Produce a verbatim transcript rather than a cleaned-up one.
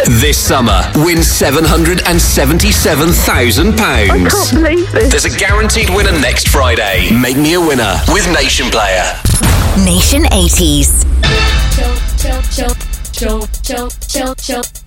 This summer, win seven hundred seventy-seven thousand pounds. I can't believe this. There's a guaranteed winner next Friday. Make me a winner with Nation Player. Nation eighties. Chill, chill, chill, chill, chill, chill, chill.